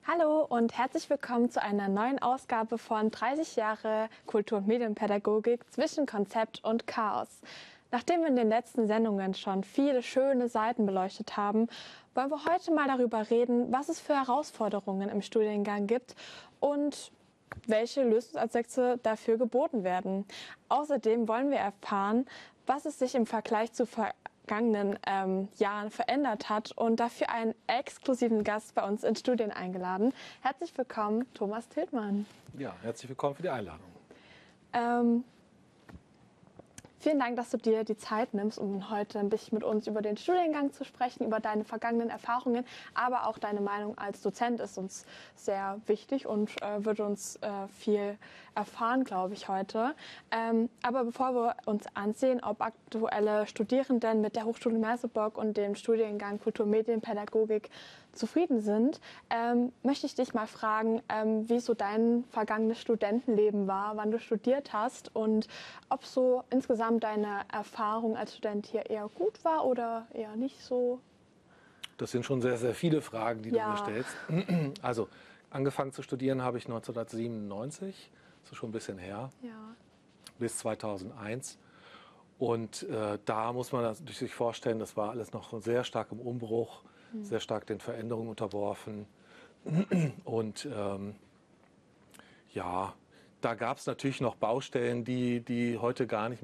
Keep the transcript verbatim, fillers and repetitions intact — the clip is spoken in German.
Hallo und herzlich willkommen zu einer neuen Ausgabe von dreißig Jahre Kultur- und Medienpädagogik zwischen Konzept und Chaos. Nachdem wir in den letzten Sendungen schon viele schöne Seiten beleuchtet haben, wollen wir heute mal darüber reden, was es für Herausforderungen im Studiengang gibt und welche Lösungsansätze dafür geboten werden. Außerdem wollen wir erfahren, was es sich im Vergleich zu vergangenen ähm, Jahren verändert hat und dafür einen exklusiven Gast bei uns ins Studien eingeladen. Herzlich willkommen, Thomas Tiltmann. Ja, herzlich willkommen für die Einladung. Ähm, Vielen Dank, dass du dir die Zeit nimmst, um heute ein bisschen mit uns über den Studiengang zu sprechen, über deine vergangenen Erfahrungen, aber auch deine Meinung als Dozent ist uns sehr wichtig und äh, wird uns äh, viel erfahren, glaube ich, heute. Ähm, aber bevor wir uns ansehen, ob aktuelle Studierenden mit der Hochschule Merseburg und dem Studiengang Kultur- und Medienpädagogik zufrieden sind, ähm, möchte ich dich mal fragen, ähm, wie so dein vergangenes Studentenleben war, wann du studiert hast und ob so insgesamt deine Erfahrung als Student hier eher gut war oder eher nicht so? Das sind schon sehr, sehr viele Fragen, die Ja. du mir stellst. Also, angefangen zu studieren habe ich neunzehnhundertsiebenundneunzig, das ist schon ein bisschen her, Ja. bis zweitausendeins. Und äh, da muss man sich vorstellen, das war alles noch sehr stark im Umbruch, mhm. sehr stark den Veränderungen unterworfen. Und ähm, ja, da gab es natürlich noch Baustellen, die, die heute gar nicht